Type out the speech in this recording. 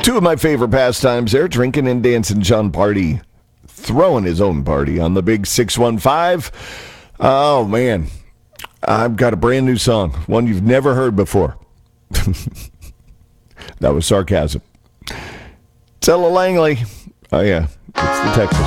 Two of my favorite pastimes there, drinking and dancing. John Party throwing his own party on the big 615. Oh, man. I've got a brand new song, one you've never heard before. That was sarcasm. Stella Langley. Oh, yeah. It's the Texas.